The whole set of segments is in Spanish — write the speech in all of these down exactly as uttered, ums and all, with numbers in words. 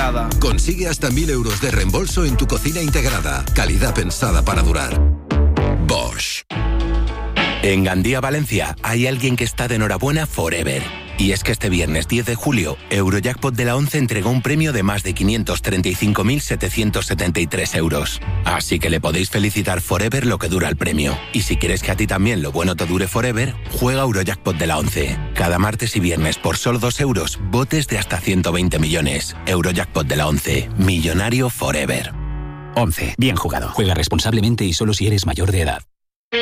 Integrada. Consigue hasta mil euros de reembolso en tu cocina integrada. Calidad pensada para durar. Bosch. En Gandía, Valencia, hay alguien que está de enhorabuena forever. Y es que este viernes diez de julio, Eurojackpot de la once entregó un premio de más de quinientos treinta y cinco mil setecientos setenta y tres euros. Así que le podéis felicitar forever lo que dura el premio. Y si quieres que a ti también lo bueno te dure forever, juega Eurojackpot de la once. Cada martes y viernes por solo dos euros, botes de hasta ciento veinte millones. Eurojackpot de la once. Millonario forever. once. Bien jugado. Juega responsablemente y solo si eres mayor de edad.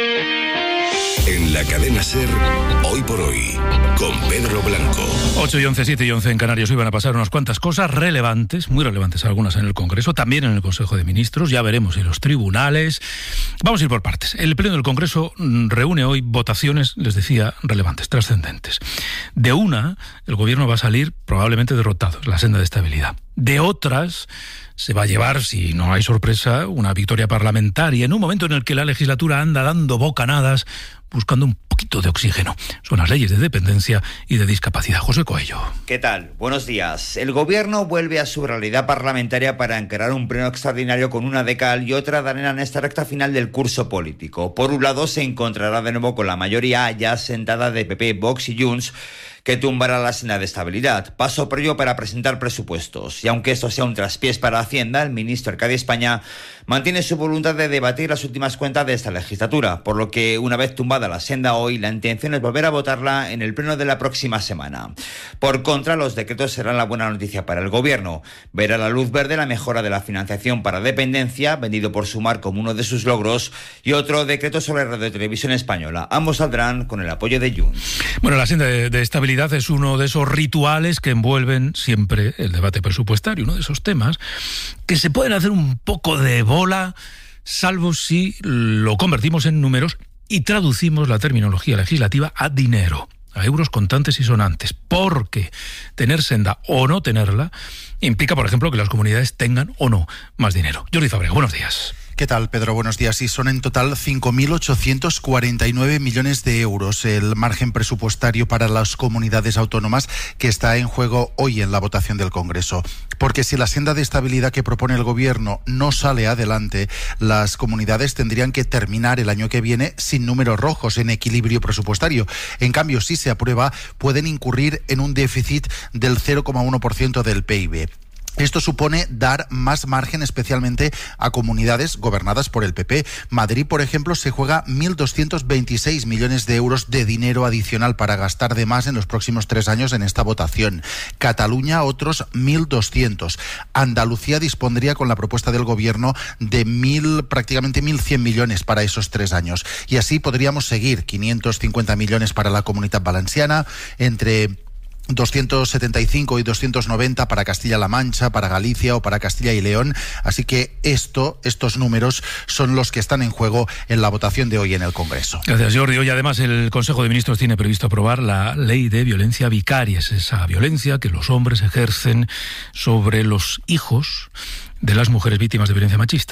En la cadena SER, hoy por hoy, con Pedro Blanco. ocho y once, siete y once en Canarias. Hoy van a pasar unas cuantas cosas relevantes, muy relevantes algunas en el Congreso, también en el Consejo de Ministros, ya veremos en los tribunales. Vamos a ir por partes. El Pleno del Congreso reúne hoy votaciones, les decía, relevantes, trascendentes. De una, el Gobierno va a salir probablemente derrotado, la senda de estabilidad. De otras, se va a llevar, si no hay sorpresa, una victoria parlamentaria en un momento en el que la legislatura anda dando bocanadas, buscando un poquito de oxígeno. Son las leyes de dependencia y de discapacidad. José Coello. ¿Qué tal? Buenos días. El Gobierno vuelve a su realidad parlamentaria para encarar un pleno extraordinario con una de cal y otra de arena en esta recta final del curso político. Por un lado, se encontrará de nuevo con la mayoría ya sentada de P P, Vox y Junts, que tumbará la senda de estabilidad. Paso previo para presentar presupuestos. Y aunque esto sea un traspiés para Hacienda, el ministro Arcadi España mantiene su voluntad de debatir las últimas cuentas de esta legislatura, por lo que una vez tumbada la senda hoy, la intención es volver a votarla en el pleno de la próxima semana. Por contra, los decretos serán la buena noticia para el Gobierno. Verá la luz verde la mejora de la financiación para dependencia, vendido por Sumar como uno de sus logros, y otro decreto sobre Radio y Televisión Española. Ambos saldrán con el apoyo de Junts. Bueno, la senda de, de estabilidad es uno de esos rituales que envuelven siempre el debate presupuestario, uno de esos temas que se pueden hacer un poco de bola, salvo si lo convertimos en números y traducimos la terminología legislativa a dinero, a euros contantes y sonantes, porque tener senda o no tenerla implica, por ejemplo, que las comunidades tengan o no más dinero. Jordi Fábrega, buenos días. ¿Qué tal, Pedro? Buenos días. Y son en total cinco mil ochocientos cuarenta y nueve millones de euros el margen presupuestario para las comunidades autónomas que está en juego hoy en la votación del Congreso. Porque si la senda de estabilidad que propone el Gobierno no sale adelante, las comunidades tendrían que terminar el año que viene sin números rojos, en equilibrio presupuestario. En cambio, si se aprueba, pueden incurrir en un déficit del cero coma uno por ciento del P I B. Esto supone dar más margen especialmente a comunidades gobernadas por el P P. Madrid, por ejemplo, se juega mil doscientos veintiséis millones de euros de dinero adicional para gastar de más en los próximos tres años en esta votación. Cataluña, otros mil doscientos. Andalucía dispondría con la propuesta del Gobierno de mil, prácticamente mil cien millones para esos tres años. Y así podríamos seguir. quinientos cincuenta millones para la Comunitat Valenciana, entre doscientos setenta y cinco y doscientos noventa para Castilla-La Mancha, para Galicia o para Castilla y León. Así que esto, estos números son los que están en juego en la votación de hoy en el Congreso. Gracias, Jordi. Hoy además el Consejo de Ministros tiene previsto aprobar la ley de violencia vicaria. Es esa violencia que los hombres ejercen sobre los hijos de las mujeres víctimas de violencia machista.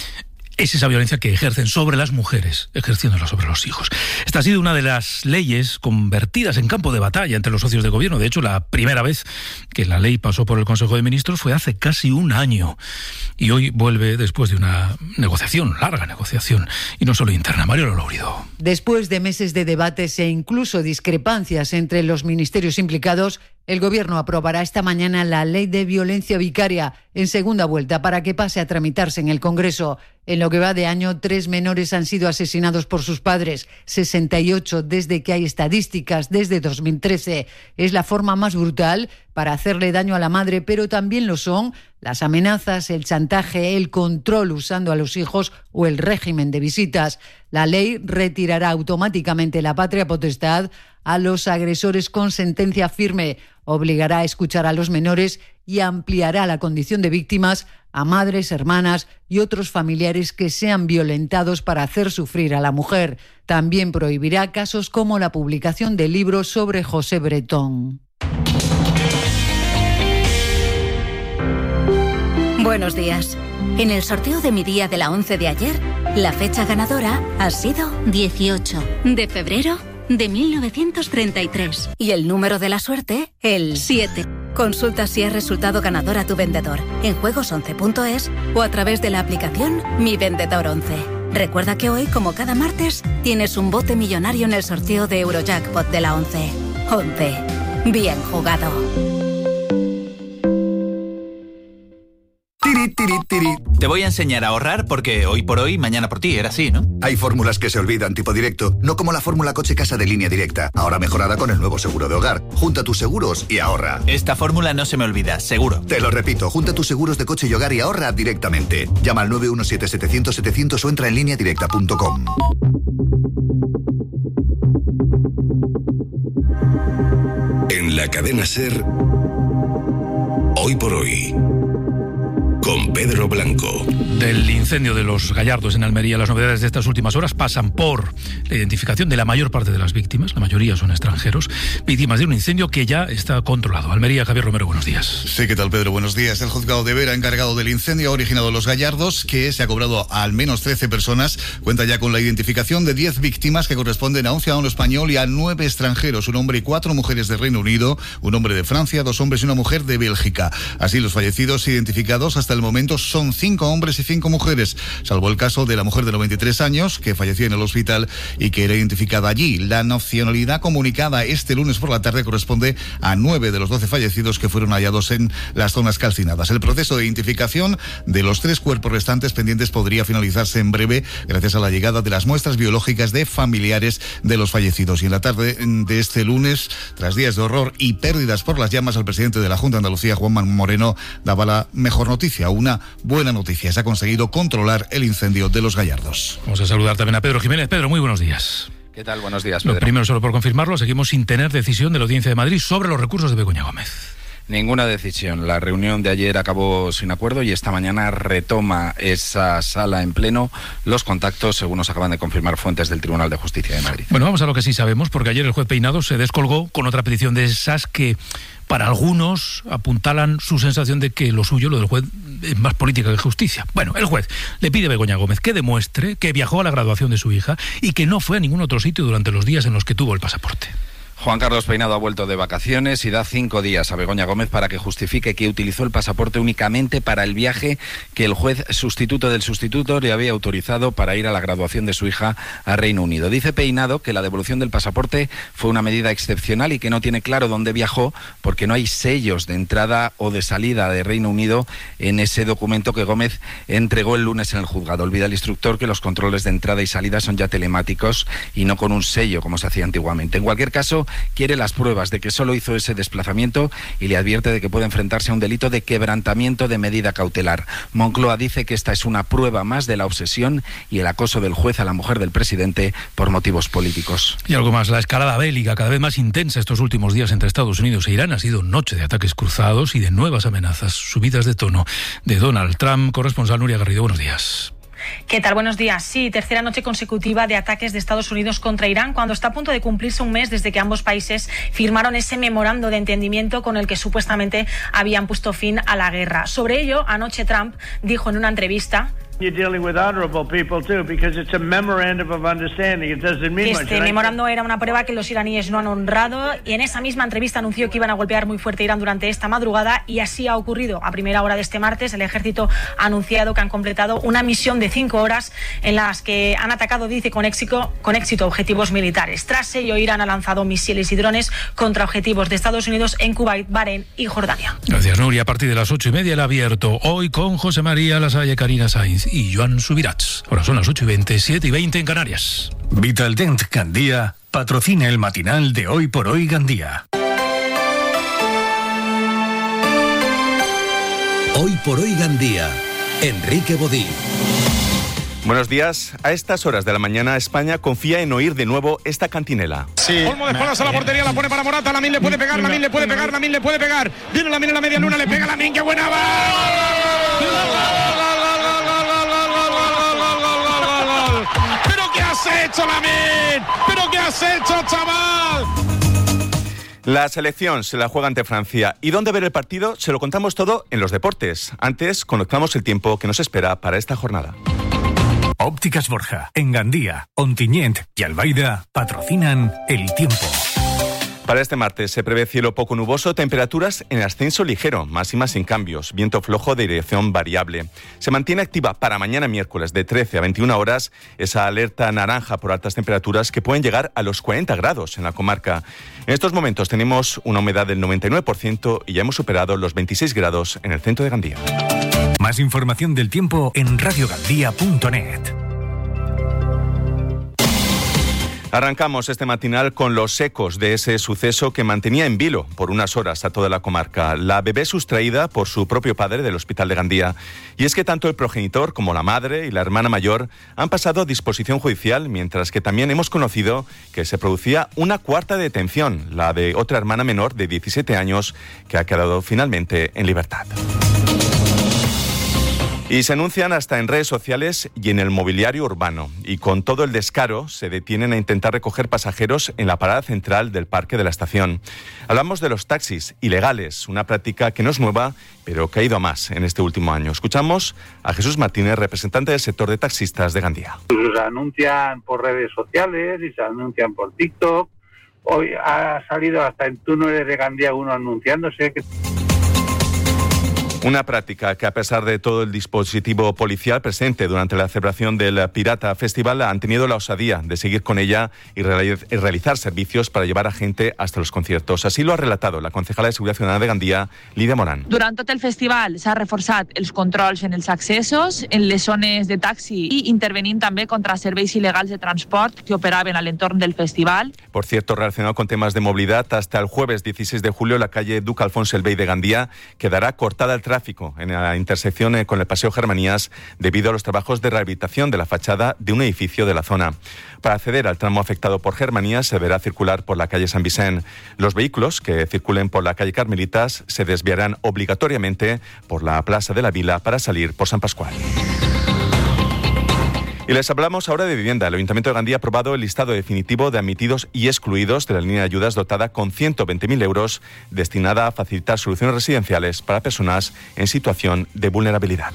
Es esa violencia que ejercen sobre las mujeres, ejerciéndola sobre los hijos. Esta ha sido una de las leyes convertidas en campo de batalla entre los socios de gobierno. De hecho, la primera vez que la ley pasó por el Consejo de Ministros fue hace casi un año. Y hoy vuelve después de una negociación, larga negociación, y no solo interna. Mario Lolorido. Después de meses de debates e incluso discrepancias entre los ministerios implicados, el Gobierno aprobará esta mañana la ley de violencia vicaria en segunda vuelta para que pase a tramitarse en el Congreso. En lo que va de año, tres menores han sido asesinados por sus padres, sesenta y ocho desde que hay estadísticas, desde dos mil trece. Es la forma más brutal para hacerle daño a la madre, pero también lo son las amenazas, el chantaje, el control usando a los hijos o el régimen de visitas. La ley retirará automáticamente la patria potestad a los agresores con sentencia firme, obligará a escuchar a los menores y ampliará la condición de víctimas a madres, hermanas y otros familiares que sean violentados para hacer sufrir a la mujer. También prohibirá casos como la publicación de libros sobre José Bretón. Buenos días. En el sorteo de mi día de la once de ayer, la fecha ganadora ha sido dieciocho de febrero de mil novecientos treinta y tres. Y el número de la suerte, el siete. Consulta si has resultado ganador a tu vendedor en juegos once punto es o a través de la aplicación Mi Vendedor once. Recuerda que hoy, como cada martes, tienes un bote millonario en el sorteo de Eurojackpot de la once. once. Bien jugado. Tiri, tiri, tiri. Te voy a enseñar a ahorrar porque hoy por hoy, mañana por ti, era así, ¿no? Hay fórmulas que se olvidan tipo directo, no como la fórmula coche-casa de Línea Directa, ahora mejorada con el nuevo seguro de hogar. Junta tus seguros y ahorra. Esta fórmula no se me olvida, seguro. Te lo repito, junta tus seguros de coche y hogar y ahorra directamente. Llama al nueve uno siete, setecientos, setecientos o entra en línea directa punto com. En la cadena SER, hoy por hoy, con Pedro Blanco. Del incendio de los Gallardos en Almería, las novedades de estas últimas horas pasan por la identificación de la mayor parte de las víctimas, la mayoría son extranjeros, víctimas de un incendio que ya está controlado. Almería, Javier Romero, buenos días. Sí, ¿qué tal, Pedro? Buenos días. El juzgado de Vera, encargado del incendio, ha originado los Gallardos, que se ha cobrado a al menos trece personas. Cuenta ya con la identificación de diez víctimas que corresponden a un ciudadano español y a nueve extranjeros, un hombre y cuatro mujeres de Reino Unido, un hombre de Francia, dos hombres y una mujer de Bélgica. Así, los fallecidos identificados hasta el momento son cinco hombres y cinco mujeres, salvo el caso de la mujer de noventa y tres años que falleció en el hospital y que era identificada allí. La nacionalidad comunicada este lunes por la tarde corresponde a nueve de los doce fallecidos que fueron hallados en las zonas calcinadas. El proceso de identificación de los tres cuerpos restantes pendientes podría finalizarse en breve gracias a la llegada de las muestras biológicas de familiares de los fallecidos. Y en la tarde de este lunes, tras días de horror y pérdidas por las llamas, al presidente de la Junta de Andalucía, Juanma Moreno, daba la mejor noticia, una buena noticia. Se ha conseguido controlar el incendio de los Gallardos. Vamos a saludar también a Pedro Jiménez. Pedro, muy buenos días. ¿Qué tal? Buenos días, Pedro. Lo primero, solo por confirmarlo, seguimos sin tener decisión de la Audiencia de Madrid sobre los recursos de Begoña Gómez. Ninguna decisión. La reunión de ayer acabó sin acuerdo y esta mañana retoma esa sala en pleno los contactos, según nos acaban de confirmar fuentes del Tribunal de Justicia de Madrid. Bueno, vamos a lo que sí sabemos, porque ayer el juez Peinado se descolgó con otra petición de esas que para algunos apuntalan su sensación de que lo suyo, lo del juez, es más política que justicia. Bueno, el juez le pide a Begoña Gómez que demuestre que viajó a la graduación de su hija y que no fue a ningún otro sitio durante los días en los que tuvo el pasaporte. Juan Carlos Peinado ha vuelto de vacaciones y da cinco días a Begoña Gómez para que justifique que utilizó el pasaporte únicamente para el viaje que el juez sustituto del sustituto le había autorizado para ir a la graduación de su hija a Reino Unido. Dice Peinado que la devolución del pasaporte fue una medida excepcional y que no tiene claro dónde viajó porque no hay sellos de entrada o de salida de Reino Unido en ese documento que Gómez entregó el lunes en el juzgado. Olvida el instructor que los controles de entrada y salida son ya telemáticos y no con un sello como se hacía antiguamente. En cualquier caso, quiere las pruebas de que solo hizo ese desplazamiento y le advierte de que puede enfrentarse a un delito de quebrantamiento de medida cautelar. Moncloa dice que esta es una prueba más de la obsesión y el acoso del juez a la mujer del presidente por motivos políticos. Y algo más, la escalada bélica cada vez más intensa estos últimos días entre Estados Unidos e Irán ha sido noche de ataques cruzados y de nuevas amenazas, subidas de tono de Donald Trump. Corresponsal Nuria Garrido, buenos días. ¿Qué tal? Buenos días. Sí, tercera noche consecutiva de ataques de Estados Unidos contra Irán, cuando está a punto de cumplirse un mes desde que ambos países firmaron ese memorando de entendimiento con el que supuestamente habían puesto fin a la guerra. Sobre ello, anoche Trump dijo en una entrevista que este memorando era una prueba que los iraníes no han honrado, y en esa misma entrevista anunció que iban a golpear muy fuerte a Irán durante esta madrugada, y así ha ocurrido. A primera hora de este martes, el ejército ha anunciado que han completado una misión de cinco horas en las que han atacado, dice, con éxito, con éxito objetivos militares. Tras ello, Irán ha lanzado misiles y drones contra objetivos de Estados Unidos en Kuwait, Bahrein y Jordania. Gracias, Nuria. A partir de las ocho y media el abierto, hoy con José María Lasalle, Karina Sainz y Joan Subirats. Ahora son las ocho y veinte, siete y veinte en Canarias. Vitaldent Gandía patrocina el matinal de Hoy por Hoy Gandía. Hoy por Hoy Gandía, Enrique Bodí. Buenos días. A estas horas de la mañana, España confía en oír de nueo esta cantinela. Sí. Olmo de espaldas a la portería, la pone para Morata. Lamine le puede pegar, Lamine le puede pegar, Lamine le puede pegar. Viene Lamine en la media luna, le pega Lamine, ¡qué buena va! ¿Pero qué has hecho, Lamine? ¿Pero qué has hecho, chaval? La selección se la juega ante Francia. ¿Y dónde ver el partido? Se lo contamos todo en los deportes. Antes, conozcamos el tiempo que nos espera para esta jornada. Ópticas Borja, en Gandía, Ontinyent y Albaida patrocinan el tiempo. Para este martes se prevé cielo poco nuboso, temperaturas en ascenso ligero, máximas sin cambios, viento flojo de dirección variable. Se mantiene activa para mañana miércoles de trece a veintiuna horas esa alerta naranja por altas temperaturas que pueden llegar a los cuarenta grados en la comarca. En estos momentos tenemos una humedad del noventa y nueve por ciento y ya hemos superado los veintiséis grados en el centro de Gandía. Más información del tiempo en radio gandía punto net. Arrancamos este matinal con los ecos de ese suceso que mantenía en vilo por unas horas a toda la comarca. La bebé sustraída por su propio padre del hospital de Gandía. Y es que tanto el progenitor como la madre y la hermana mayor han pasado a disposición judicial, mientras que también hemos conocido que se producía una cuarta detención, la de otra hermana menor de diecisiete años, que ha quedado finalmente en libertad. Y se anuncian hasta en redes sociales y en el mobiliario urbano. Y con todo el descaro se detienen a intentar recoger pasajeros en la parada central del parque de la estación. Hablamos de los taxis ilegales, una práctica que no es nueva, pero que ha ido a más en este último año. Escuchamos a Jesús Martínez, representante del sector de taxistas de Gandía. Se anuncian por redes sociales y se anuncian por TikTok. Hoy ha salido hasta en túneles de Gandía uno anunciándose que... Una práctica que, a pesar de todo el dispositivo policial presente durante la celebración del Pirata Festival, han tenido la osadía de seguir con ella y realizar servicios para llevar a gente hasta los conciertos. Así lo ha relatado la concejala de Seguridad Ciudadana de Gandía, Lídia Morán. Durant tot el festival s'ha reforçat els controls en els accessos, en les zones de taxi i intervenint també contra serveis il·legals de transport que operaven a l'entorn del festival. Por cierto, relacionado con temas de movilidad, hasta el jueves dieciséis de julio la calle Duque Alfonso el Bey de Gandía quedará cortada al tráfico en la intersección con el Paseo Germanías debido a los trabajos de rehabilitación de la fachada de un edificio de la zona. Para acceder al tramo afectado por Germanías se deberá circular por la calle San Vicente. Los vehículos que circulen por la calle Carmelitas se desviarán obligatoriamente por la Plaza de la Vila para salir por San Pascual. Y les hablamos ahora de vivienda. El Ayuntamiento de Gandía ha aprobado el listado definitivo de admitidos y excluidos de la línea de ayudas dotada con ciento veinte mil euros destinada a facilitar soluciones residenciales para personas en situación de vulnerabilidad.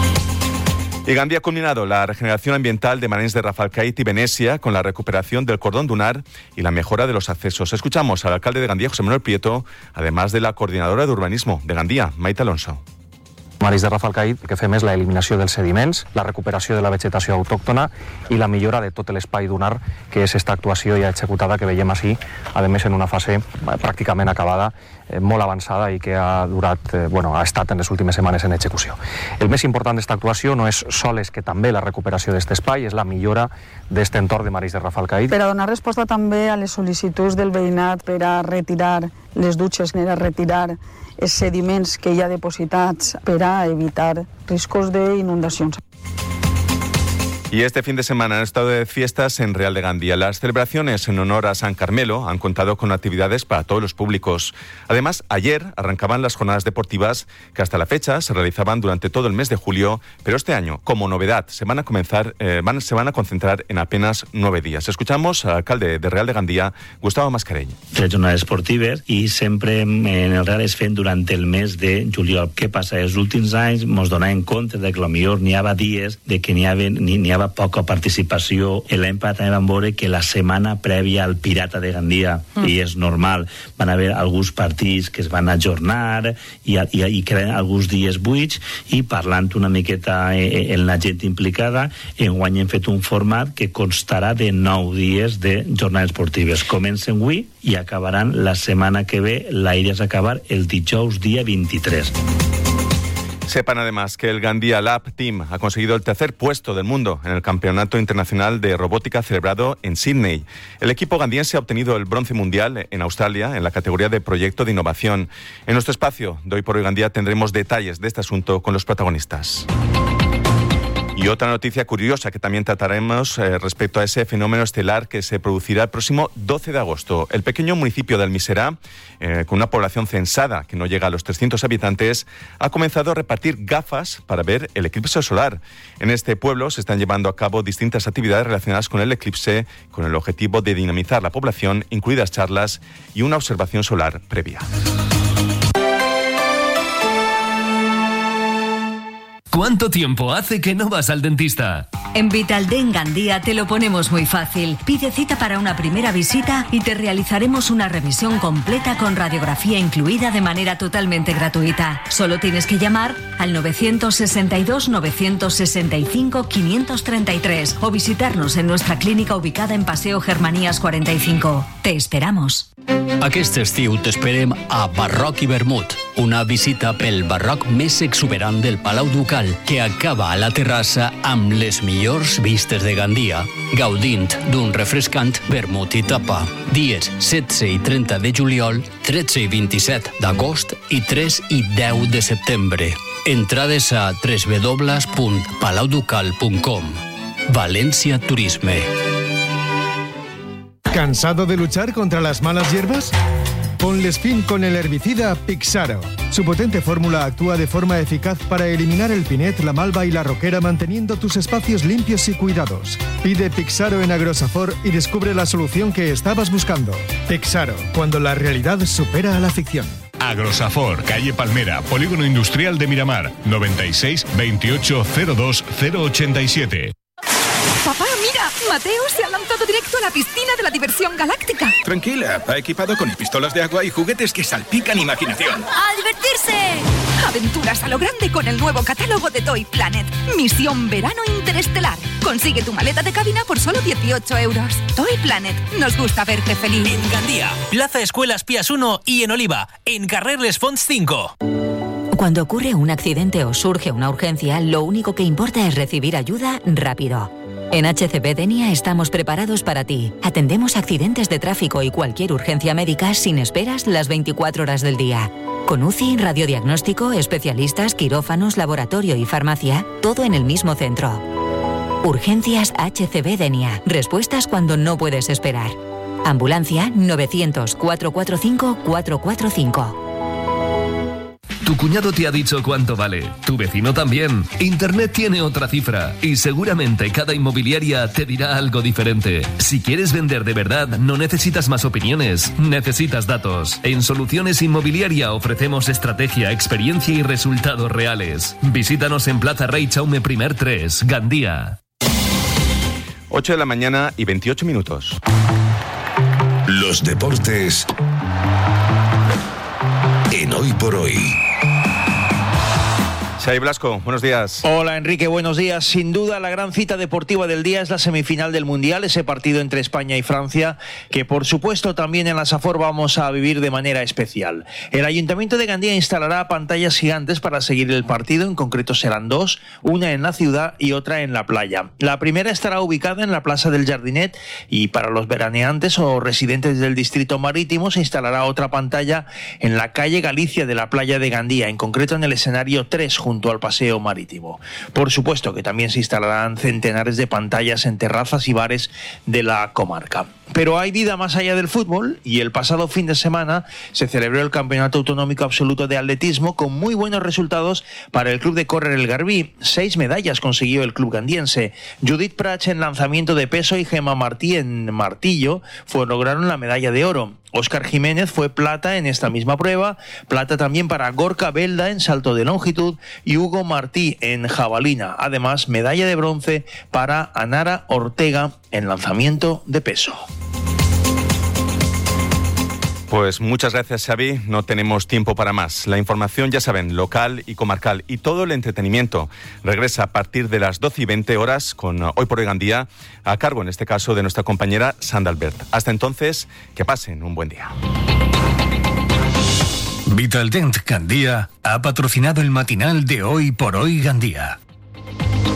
Y Gandía ha culminado la regeneración ambiental de Marenys de Rafalcait y Venecia con la recuperación del cordón dunar y la mejora de los accesos. Escuchamos al alcalde de Gandía, José Manuel Prieto, además de la coordinadora de urbanismo de Gandía, Maite Alonso. Marenys de Rafalcait, el que fem és l'eliminació dels sediments, la recuperació de la vegetació autòctona i la millora de tot l'espai dunar, que és esta actuació ja executada que veiem així, a més en una fase pràcticament acabada, eh, molt avançada i que ha durat, eh, bueno, ha estat en les últimes setmanes en execució. El més important d'esta actuació no és sols que també la recuperació d'aquest espai, és la millora d'aquest entorn de Marenys de Rafalcait. Per a donar resposta també a les sol·licituds del veïnat per a retirar les dutxes, per a retirar els sediments que hi ha depositats per a evitar riscos d'inundacions. Y este fin de semana han estado de fiestas en Real de Gandía. Las celebraciones en honor a San Carmelo han contado con actividades para todos los públicos. Además, ayer arrancaban las jornadas deportivas que hasta la fecha se realizaban durante todo el mes de julio, pero este año, como novedad, se van a comenzar, eh, van, se van a concentrar en apenas nueve días. Escuchamos al alcalde de Real de Gandía, Gustavo Mascarell. Tres jornades esportives i sempre en el Real es fent durant el mes de juliol. Què passa? Els últims anys ens donàvem compte de que potser n'hi havia dies de que n'hi havia, n'hi havia poca participació. L'any passat també vam veure que la setmana prèvia al Pirata de Gandía, mm. i és normal, van haver alguns partits que es van ajornar i, i, i queden alguns dies buits, i parlant una miqueta eh, en la gent implicada, enguany hem fet un format que constarà de nou dies de jornades esportives. Comencen avui i acabaran la setmana que ve. La idea és acabar el dijous dia vint-i-tres. Sepan además que el Gandía Lab Team ha conseguido el tercer puesto del mundo en el Campeonato Internacional de Robótica celebrado en Sydney. El equipo gandiense ha obtenido el bronce mundial en Australia en la categoría de proyecto de innovación. En nuestro espacio de Hoy por Hoy Gandía tendremos detalles de este asunto con los protagonistas. Y otra noticia curiosa que también trataremos eh, respecto a ese fenómeno estelar que se producirá el próximo doce de agosto. El pequeño municipio de Almiserà, eh, con una población censada que no llega a los trescientos habitantes, ha comenzado a repartir gafas para ver el eclipse solar. En este pueblo se están llevando a cabo distintas actividades relacionadas con el eclipse, con el objetivo de dinamizar la población, incluidas charlas y una observación solar previa. ¿Cuánto tiempo hace que no vas al dentista? En Vitaldent Gandía te lo ponemos muy fácil. Pide cita para una primera visita y te realizaremos una revisión completa con radiografía incluida de manera totalmente gratuita. Solo tienes que llamar al nueve seis dos, nueve seis cinco, cinco tres tres o visitarnos en nuestra clínica ubicada en Paseo Germanías cuarenta y cinco. Te esperamos. Aquest estiu t'esperem a Barroc i Vermut, una visita pel barroc més exuberant del Palau Ducal, que acaba a la terrassa amb les millors vistes de Gandia, gaudint d'un refrescant vermut i tapa. Dies setze i trenta de juliol, tretze i vint-i-set d'agost i tres i deu de setembre. Entrades a w w w punt palau ducal punt com. València Turisme. ¿Cansado de luchar contra las malas hierbas? Ponles fin con el herbicida Pixaro. Su potente fórmula actúa de forma eficaz para eliminar el pinet, la malva y la roquera, manteniendo tus espacios limpios y cuidados. Pide Pixaro en Agrosafor y descubre la solución que estabas buscando. Pixaro, cuando la realidad supera a la ficción. Agrosafor, calle Palmera, Polígono Industrial de Miramar, noventa y seis, veintiocho, cero dos, cero ochenta y siete. Papá, mira, Mateo se ha lanzado directo a la piscina de la diversión galáctica. Tranquila, va equipado con pistolas de agua y juguetes que salpican imaginación. ¡A divertirse! Aventuras a lo grande con el nuevo catálogo de Toy Planet. Misión Verano Interestelar. Consigue tu maleta de cabina por solo dieciocho euros. Toy Planet, nos gusta verte feliz. En Gandía, Plaza Escuelas Pías uno y en Oliva, en Carrer Les Fonts cinco. Cuando ocurre un accidente o surge una urgencia, lo único que importa es recibir ayuda rápido. En H C B Denia estamos preparados para ti. Atendemos accidentes de tráfico y cualquier urgencia médica sin esperas las veinticuatro horas del día. Con U C I, radiodiagnóstico, especialistas, quirófanos, laboratorio y farmacia, todo en el mismo centro. Urgencias H C B Denia. Respuestas cuando no puedes esperar. Ambulancia novecientos, cuatrocientos cuarenta y cinco, cuatrocientos cuarenta y cinco. Tu cuñado te ha dicho cuánto vale, tu vecino también. Internet tiene otra cifra y seguramente cada inmobiliaria te dirá algo diferente. Si quieres vender de verdad, no necesitas más opiniones, necesitas datos. En Soluciones Inmobiliaria ofrecemos estrategia, experiencia y resultados reales. Visítanos en Plaza Rey Chaume Primer tres, Gandía. ocho de la mañana y veintiocho minutos. Los deportes en Hoy por Hoy. Xavi Blasco, buenos días. Hola Enrique, buenos días. Sin duda la gran cita deportiva del día es la semifinal del Mundial, ese partido entre España y Francia, que por supuesto también en la Safor vamos a vivir de manera especial. El Ayuntamiento de Gandía instalará pantallas gigantes para seguir el partido, en concreto serán dos, una en la ciudad y otra en la playa. La primera estará ubicada en la Plaza del Jardinet y para los veraneantes o residentes del distrito marítimo se instalará otra pantalla en la calle Galicia de la playa de Gandía, en concreto en el escenario tres, junto junto al paseo marítimo. Por supuesto que también se instalarán centenares de pantallas en terrazas y bares de la comarca. Pero hay vida más allá del fútbol y el pasado fin de semana se celebró el Campeonato Autonómico Absoluto de Atletismo con muy buenos resultados para el Club de Córrer El Garbí. Seis medallas consiguió el club gandiense. Judith Prats en lanzamiento de peso y Gemma Martí en martillo fue, lograron la medalla de oro. Óscar Jiménez fue plata en esta misma prueba, plata también para Gorka Belda en salto de longitud y Hugo Martí en jabalina. Además, medalla de bronce para Anara Ortega en lanzamiento de peso. Pues muchas gracias, Xavi. No tenemos tiempo para más. La información, ya saben, local y comarcal y todo el entretenimiento regresa a partir de las doce y veinte horas con Hoy por Hoy Gandía, a cargo en este caso de nuestra compañera Sandra Albert. Hasta entonces, que pasen un buen día. Vitaldent Gandía ha patrocinado el matinal de Hoy por Hoy Gandía.